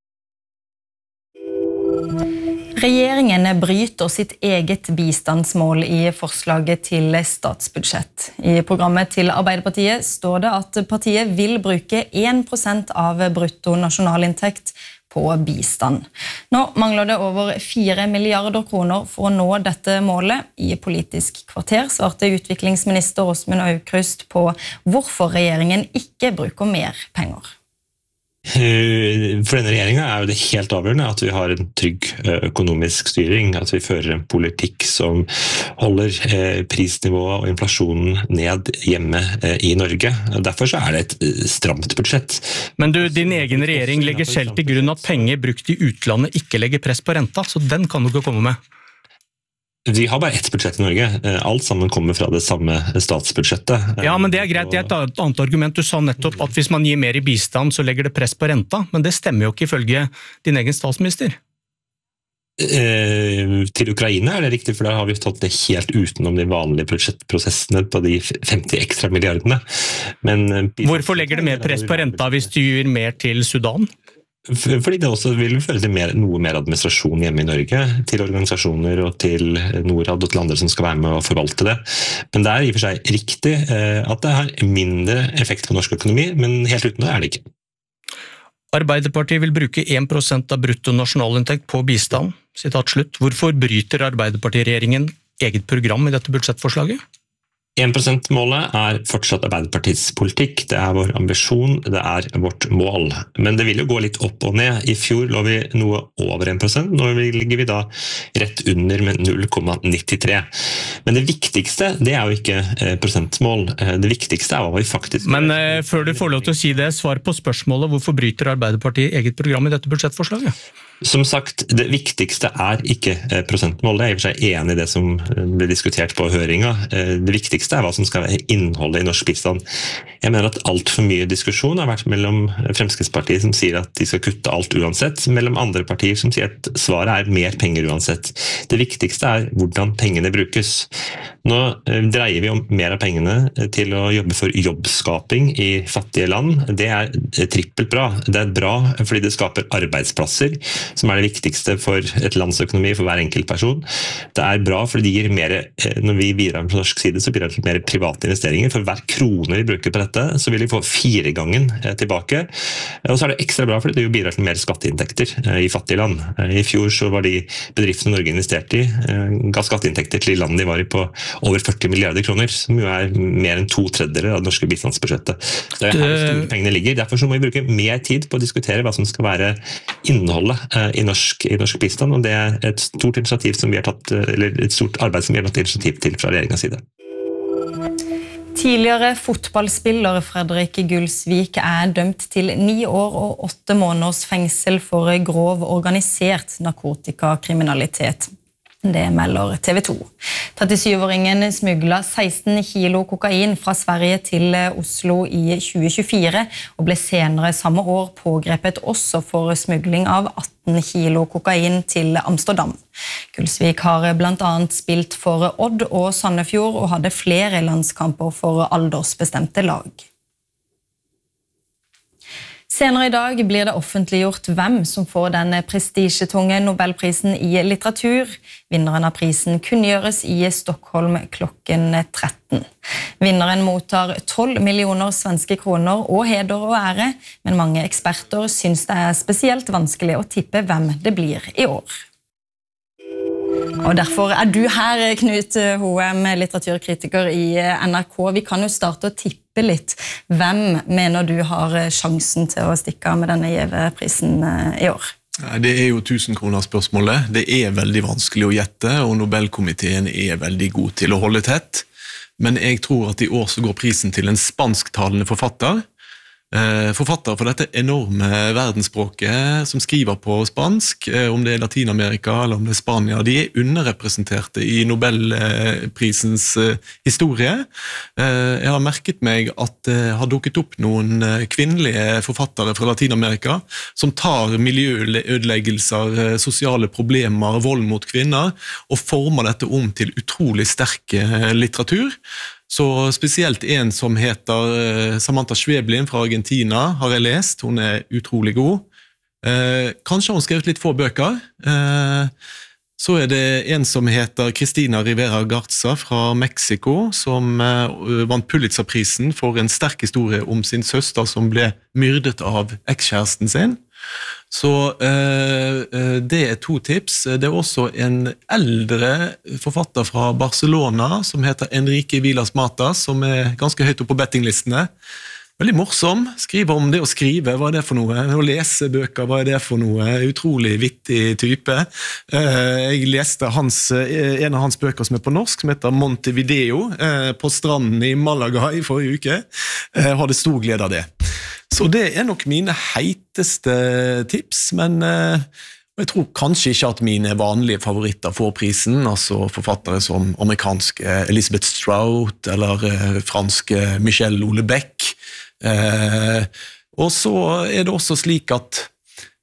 Regjeringen bryter sitt eget bistandsmål i forslaget til statsbudsjett. I programmet til Arbeiderpartiet står det at partiet vil bruke én prosent av brutto nasjonalinntekt på bistand. Nå mangler det over fire milliarder kroner for å nå dette målet. I Politisk kvarter svarte utviklingsminister Åsmund Aukrust på hvorfor regjeringen ikke bruker mer penger. For denne regjeringen er jo det helt avgjørende at vi har en trygg økonomisk styring, at vi fører en politikk som holder prisnivået og inflasjonen ned hjemme i Norge. Derfor så er det et stramt budsjett. Men du, din egen regjering legger selv til grunn at penger brukt i utlandet ikke legger press på renta, så den kan du ikke komme med. Vi har bare ett budsjett i Norge. Alt sammen kommer fra det samme statsbudsjettet. Ja, men det er greit. Det er et annet argument. Du sa nettopp at hvis man gir mer i bistand, så legger det press på renta. Men det stemmer jo ikke ifølge din egen statsminister. Eh, til Ukraina er det riktig, for da har vi tatt det helt utenom de vanlige budsjettprosessene på de femti ekstra milliardene. Men, Hvorfor legger det mer press på renta hvis du gir mer til Sudan? Fordi det også vil føre til mer, noe mer administrasjon hjemme i Norge, til organisasjoner og til Norad og til andre som skal være med å forvalte det. Men det er i og for seg riktig eh, at det har mindre effekt på norsk økonomi, men helt uten det er det ikke. Arbeiderpartiet vil bruke en prosent av brutto nasjonalinntekt på bistand. Sitat slutt. Hvorfor bryter Arbeiderpartiregjeringen eget program i dette budsjettforslaget? en prosent-målet er fortsatt Arbeiderpartiets politikk. Det er vår ambisjon, det er vårt mål. Men det vil jo gå litt opp og ned. I fjor lå vi noe over en prosent, nå ligger vi da rett under med null komma nittitre. Men det viktigste, det er jo ikke prosentmål. Det viktigste er hva vi faktisk... Men eh, før du får lov til å si det, svar på spørsmålet, hvorfor bryter Arbeiderpartiet eget program i dette budsjettforslaget? Som sagt, det viktigste er ikke prosentmålet. Jeg er i og for seg enig i det som ble diskutert på høringa. Det viktigste er hva som skal være innholdet i norsk bistand. Jeg mener at alt for mye diskusjon har vært mellom Fremskrittspartiet som sier at de skal kutte alt uansett, mellom andre partier som sier at svaret er mer penger uansett. Det viktigste er hvordan pengene brukes. Nå dreier vi om mer av pengene til å jobbe for jobbskaping i fattige land. Det er trippelt bra. Det er bra fordi det skaper arbeidsplasser, som er det viktigste for et lands økonomi, for hver enkelt person. Det er bra fordi de gir mer, når vi bidrar på norsk side, så bidrar det til mer private investeringer. For hver krone vi bruker på dette, så vil vi få fire gangen tilbake. Og så er det ekstra bra fordi det bidrar til mer skatteinntekter i fattige land. I fjor så var de bedriftene Norge investerte i, ga skatteinntekter til land de var i på over førti milliarder kroner, som jo er mer enn to tredjedeler av det norske bistandsbudsjettet. Så det er her store pengene ligger. Derfor så må vi bruke mer tid på å diskutere hva som skal være innholdet I norsk, i norsk bistand, og det er et stort initiativ som vi har tatt, eller et stort arbeid som vi har tatt initiativ til fra regjeringens side. Tidligere fotballspiller Fredrik Gulsvik er dømt til ni år og åtte måneders fengsel for grov organisert narkotikakriminalitet. Det melder T V to. trettisyvåringen smuglet seksten kilo kokain fra Sverige til Oslo i tjue tjuefire og ble senere samme år pågrepet også for smugling av atten kilo kokain til Amsterdam. Gulsvik har blant annet spilt for Odd og Sandefjord og hadde flere landskamper for aldersbestemte lag. Senere i dag blir det offentliggjort hvem som får den prestisjetunge Nobelprisen i litteratur. Vinneren av prisen kunngjøres i Stockholm klokken tretten. Vinneren mottar tolv millioner svenske kroner og heder og ære, men mange eksperter synes det er spesielt vanskelig å tippe hvem det blir i år. Og derfor er du her, Knut Hoem, litteraturkritiker i N R K. Vi kan jo starte å tippe litt. Hvem mener du har sjansen til å stikke av med denne gjeve prisen i år? Det er jo tusen kroner spørsmålet. Det er veldig vanskelig å gjette, og Nobelkomiteen er veldig god til å holde tett. Men jeg tror at i år så går prisen til en spansktalende forfatter. Forfattere for dette enorme verdensspråket som skriver på spansk, om det er Latinamerika eller om det er Spania, de er underrepresenterte i Nobelprisens historie. Jeg har merket meg at det har dukket opp noen kvinnelige forfattere fra Latinamerika som tar miljøødeleggelser, sosiale problemer, vold mot kvinner, og former dette om til utrolig sterk litteratur. Så spesielt en som heter Samantha Schweblin fra Argentina har jeg lest, hun er utrolig god. Eh, kanskje har hun skrevet litt få bøker. Eh, så er det en som heter Cristina Rivera Garza fra Mexico, som eh, vant Pulitzerprisen for en sterk historie om sin søster som ble myrdet av ekskjæresten sin. Så eh, det er to tips. Det er også en eldre forfatter fra Barcelona som heter Enrique Vilas Matas, som er ganske høyt opp på bettinglistene. Veldig morsom, skriver om det å skrive, hva er det for noe? Å lese bøker, hva er det for noe? Utrolig vittig type. Eh, jeg leste hans, en av hans bøker som er på norsk, som heter Montevideo, eh, på stranden i Malaga i forrige uke. Jeg hadde stor glede av det. Så det er nok mine heiteste tips, men eh, jeg tror kanskje ikke at mine vanlige favoritter får prisen, altså forfattere som amerikanske Elizabeth Strout eller eh, franske Michel Houellebecq. Eh, og så er det også slik at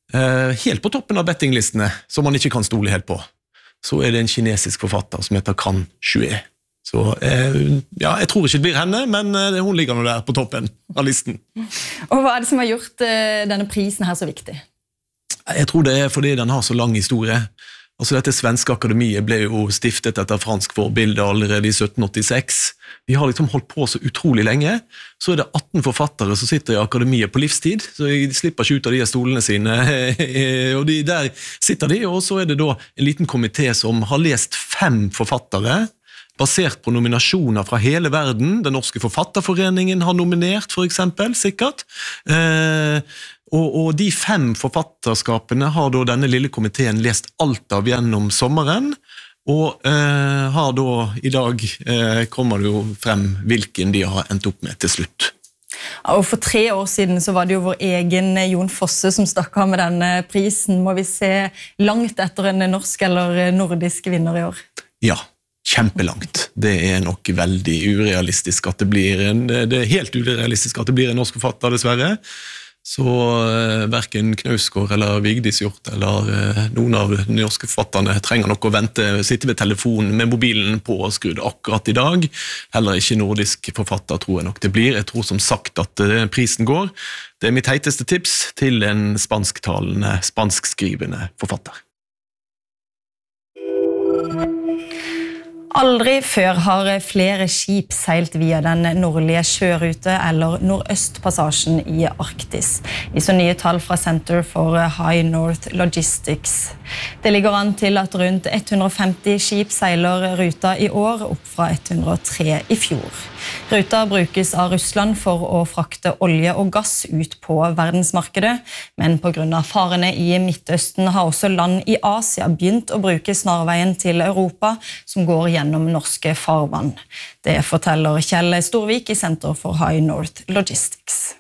Eh, helt på toppen av bettinglistene, som man ikke kan stole helt på, så er det en kinesisk forfatter som heter Kan Xue. Så eh, ja, jeg tror ikke det blir henne, men eh, hun ligger nå der på toppen av listen. Og hva er det som har gjort eh, denne prisen her så viktig? Jeg tror det er fordi den har så lang historie. Altså dette svenske akademiet ble jo stiftet etter fransk forbilde allerede i sytten åttiseks. Vi har liksom holdt på så utrolig lenge. Så er det atten forfattere som sitter i akademiet på livstid, så de slipper ikke ut av de stolene sine. Og de, der sitter de, og så er det da en liten komité som har lest fem forfattere, basert på nominasjoner fra hele verden. Den norske forfatterforeningen har nominert, for eksempel, sikkert. Eh, Og, og de fem forfatterskapene har da denne lille komiteen lest alt av gjennom sommeren, og eh, har da i dag eh, kommer det jo frem hvilken de har endt opp med til slutt. Og for tre år siden så var det jo vår egen Jon Fosse som stakk av med denne prisen. Må vi se langt etter en norsk eller nordisk vinner i år? Ja, kjempelangt. Det er nok veldig urealistisk at det blir en, det er helt urealistisk at det blir en norsk forfatter, dessverre. Så eh, hverken Knausgård eller Vigdis Hjorth eller eh, noen av de norske forfatterne trenger nok å vente, sitte ved telefonen med mobilen på og skrudd akkurat i dag. Heller ikke nordisk forfatter tror jeg nok det blir. Jeg tror som sagt at eh, prisen går. Det er mitt heiteste tips til en spansktalende, spanskskrivende forfatter. Aldri før har flere skip seilt via den nordlige sjørute eller nordøstpassasjen i Arktis. Viser nye tall fra Center for High North Logistics. Det ligger an til at rundt hundre og femti skip seiler ruta i år, opp fra hundre og tre i fjor. Ruta brukes av Russland for å frakte olje og gass ut på verdensmarkedet, men på grunn av farene i Midtøsten har også land i Asia begynt å bruke snarveien til Europa, som går gjennom norske farvann. Det forteller Kjell Storvik i Center for High North Logistics.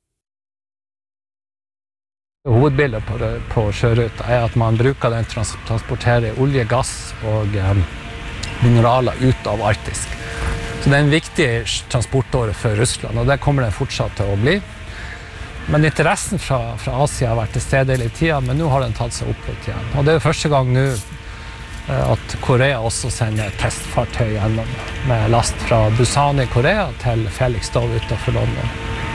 Hovedbildet på, det, på sjøruta er at man bruker den til å transportere olje, gass og eh, mineraler ut av Arktis. Så det er en viktig transportåre for Russland, og det kommer den fortsatt til å bli. Men interessen fra, fra Asia har vært til stede hele tiden, men nå har den tatt seg opp litt igjen. Og det er første gang nå at Korea også sender testfartøy gjennom med last fra Busan i Korea til Felixstowe utenfor London.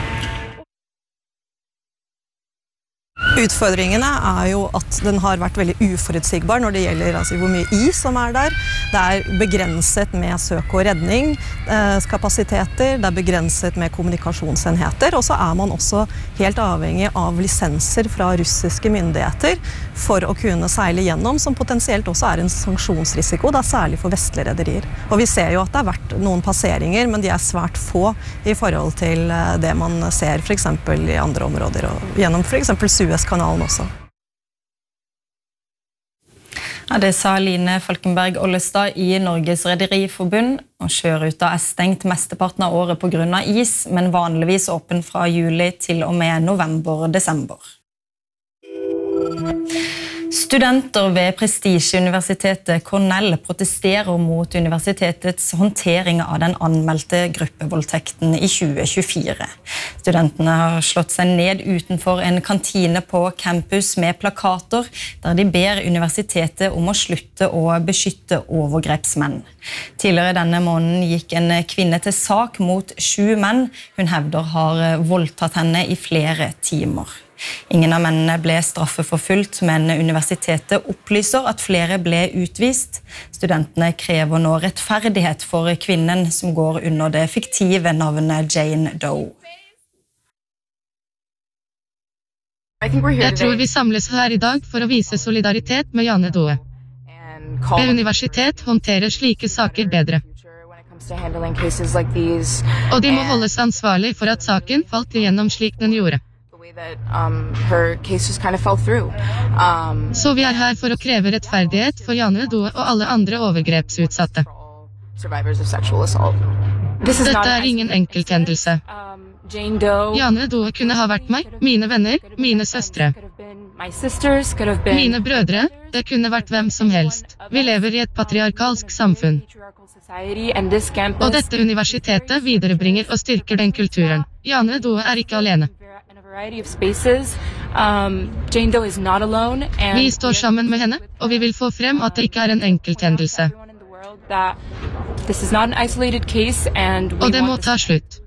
Utfordringene er jo at den har vært veldig uforutsigbar når det gjelder altså, hvor mye is som er der. Det er begrenset med søk og redning, eh, kapasiteter, det er begrenset med kommunikasjonsenheter, og så er man også helt avhengig av lisenser fra russiske myndigheter for å kunne seile gjennom, som potensielt også er en sanksjonsrisiko, da særlig for vestlige rederier. Og vi ser jo at det har vært noen passeringer, men de er svært få i forhold til det man ser for eksempel i andre områder, og gjennom for eksempel Suezkanalen også. Ja, det sa Line Falkenberg Ollestad i Norges Rederiforbund, og sjøruta er stengt mesteparten av året på grunn av is, men vanligvis åpen fra juli til og med november-desember. Studenter ved prestisjeuniversitetet Cornell protesterer mot universitetets håndtering av den anmeldte gruppevoldtekten i tjue tjuefire. Studentene har slått seg ned utenfor en kantine på campus med plakater, der de ber universitetet om å slutte å beskytte overgrepsmenn. Tidligere denne måneden gikk en kvinne til sak mot sju menn hun hevder har voldtatt henne i flere timer. Ingen av mennene ble straffeforfulgt, men universitetet opplyser at flere ble utvist. Studentene krever nå rettferdighet for kvinnen som går under det fiktive navnet Jane Doe. Jeg tror vi samles her i dag for å vise solidaritet med Jane Doe. Ved universitet håndterer slike saker bedre. Og de må holdes ansvarlig for at saken falt igjennom slik den gjorde. Så vi er her for å kreve rettferdighet for Jane Doe og alle andre overgrepsutsatte. Dette er ingen enkelthendelse. Jane Doe kunne ha vært meg, mine venner, mine søstre. Mine brødre, det kunne vært hvem som helst. Vi lever i et patriarkalsk samfunn. Og dette universitetet viderebringer og styrker den kulturen. Jane Doe er ikke alene. Vi står sammen med henne, og vi vil få frem at det ikke er en enkelthendelse. Og det må ta slutt.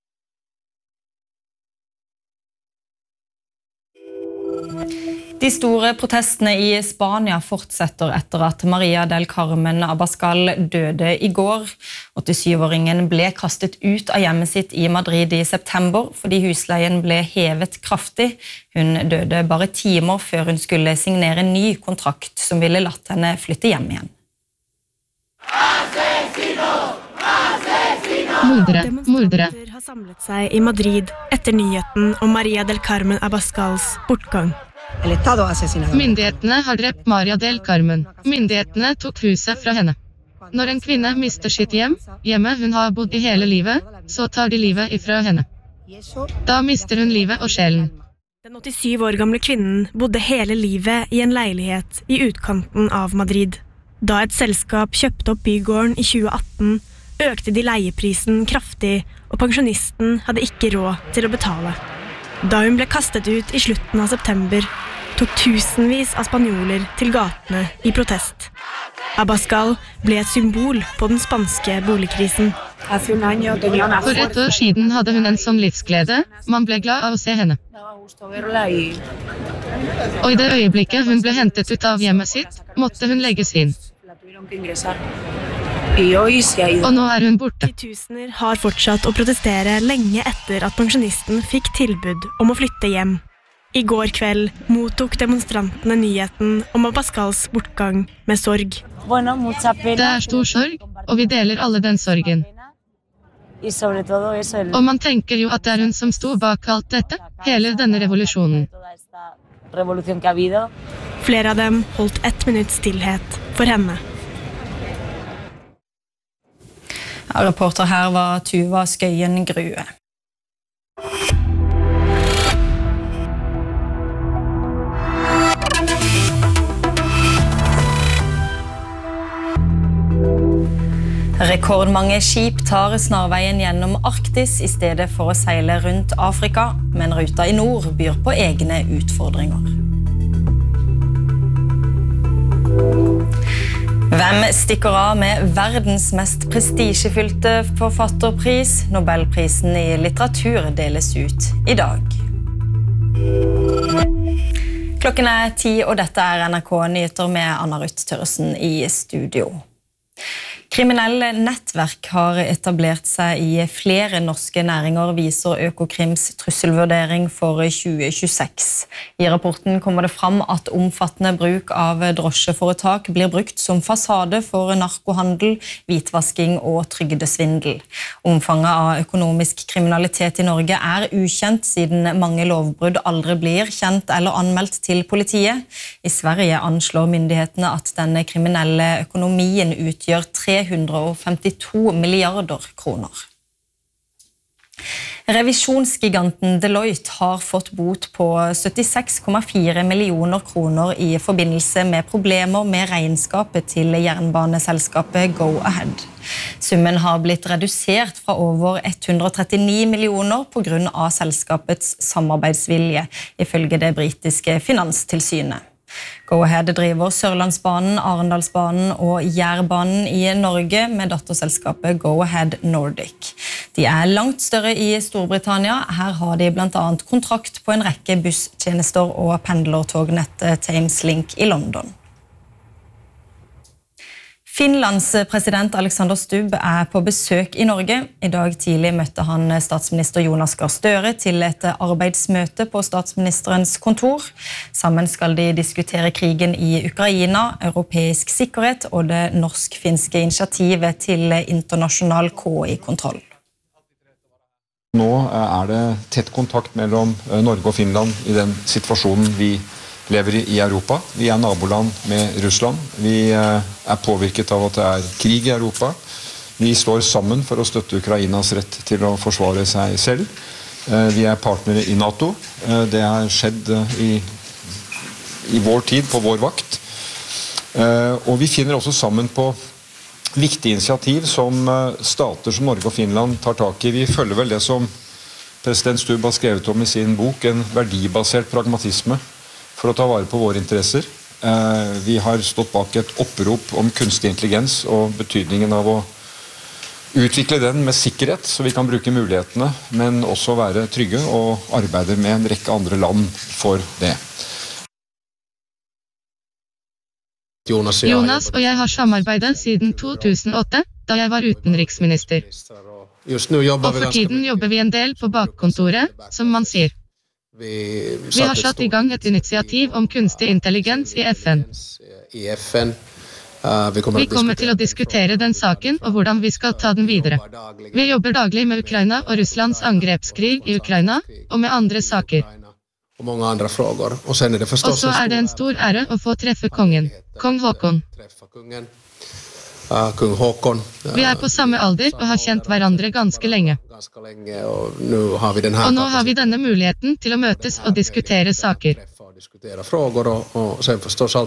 De store protestene i Spania fortsetter etter at Maria del Carmen Abascal døde i går. åttisyvåringen ble kastet ut av hjemmet sitt i Madrid i september fordi husleien ble hevet kraftig. Hun døde bare timer før hun skulle signere en ny kontrakt som ville latt henne flytte hjem igjen. Mordere, mordere. Demonstranter har samlet seg i Madrid etter nyheten om Maria del Carmen Abascals bortgang. Myndighetene har drept Maria del Carmen. Myndighetene tok huset fra henne. Når en kvinne mister sitt hjem, hjemmet hun har bodd i hele livet, så tar de livet ifra henne. Da mister hun livet og sjelen. Den åttisyv år gamle kvinnen bodde hele livet i en leilighet i utkanten av Madrid. Da et selskap kjøpte opp bygården i tjue atten, økte de leieprisen kraftig, og pensjonisten hadde ikke råd til å betale. Da hun ble kastet ut i slutten av september, tok tusenvis av spanjoler til gatene i protest. Abascal ble et symbol på den spanske boligkrisen. For et år siden hadde hun en sånn livsglede, man ble glad av å se henne. Og i det øyeblikket hun ble hentet ut av hjemmet sitt, måtte hun legges inn. Og nå er hun borte. Titusener har fortsatt å protestere lenge etter at pensjonisten fikk tilbud om å flytte hjem. I går kveld mottok demonstrantene nyheten om Abascals bortgang med sorg. Det er stor sorg, og vi deler alle den sorgen. Og man tenker jo at det er hun som sto bak alt dette, hele denne revolusjonen. Flere av dem holdt ett minutts stillhet for henne. Reporter her var Tuva Skøyen Grue. Rekordmange skip tar snarveien gjennom Arktis i stedet for å seile rundt Afrika, men ruta i nord byr på egne utfordringer. Hvem stikker av med verdens mest prestisjefylte forfatterpris? Nobelprisen i litteratur deles ut i dag. Klokken er ti, og dette er N R K Nyheter med Anna Ruth Tørresen i studio. Kriminelle nettverk har etablert seg i flere norske næringer, viser Økokrims trusselvurdering for tjue tjueseks. I rapporten kommer det fram at omfattende bruk av drosjeforetak blir brukt som fasade for narkohandel, hvitvasking og trygdesvindel. Omfanget av økonomisk kriminalitet i Norge er ukjent, siden mange lovbrudd aldri blir kjent eller anmeldt til politiet. I Sverige anslår myndighetene at denne kriminelle økonomien utgjør tre hundre og femtito milliarder kroner. Revisjonsgiganten Deloitte har fått bot på syttiseks komma fire millioner kroner i forbindelse med problemer med regnskapet til jernbaneselskapet Go-Ahead. Summen har blitt redusert fra over hundre og trettini millioner på grunn av selskapets samarbeidsvilje, ifølge det britiske finanstilsynet. Go-Ahead driver Sørlandsbanen, Arendalsbanen og Jærbanen i Norge med datterselskapet Go-Ahead Nordic. De er langt større i Storbritannia. Her har de blant annet kontrakt på en rekke busstjenester og pendlertognettet Thameslink i London. Finlands president Alexander Stubb er på besøk i Norge. I dag tidlig møtte han statsminister Jonas Gahr Støre til et arbeidsmøte på statsministerens kontor. Sammen skal de diskutere krigen i Ukraina, europeisk sikkerhet og det norsk-finske initiativet til internasjonal K I-kontroll. Nå er det tett kontakt mellom Norge og Finland i den situasjonen vi lever i Europa. Vi er naboland med Russland. Vi er påvirket av at det er krig i Europa. Vi står sammen for å støtte Ukrainas rett til å forsvare seg selv. Vi er partnere i NATO. Det har skjedd i, i vår tid, på vår vakt. Og vi finner også sammen på viktige initiativ som stater som Norge og Finland tar tak i. Vi følger vel det som president Stubb har skrevet om i sin bok, en verdibasert pragmatisme for å ta vare på våre interesser. Vi har stått bak et opprop om kunstig intelligens og betydningen av å utvikle den med sikkerhet, så vi kan bruke mulighetene, men også være trygge og arbeide med en rekke andre land for det. Jonas og jeg har samarbeidet siden to tusen og åtte, da jeg var utenriksminister. Og for tiden jobber vi en del på bakkontoret, som man sier. Vi har satt i gang et initiativ om kunstig intelligens i F N. Vi kommer til å diskutere den saken og hvordan vi skal ta den videre. Vi jobber daglig med Ukraina og Russlands angrepskrig i Ukraina, og med andre saker. Og så er det en stor ære å få treffe kongen, kong Håkon. Vi er på samme alder og har kjent hverandre ganske lenge. Og nå har vi denne muligheten til å møtes og diskutere saker.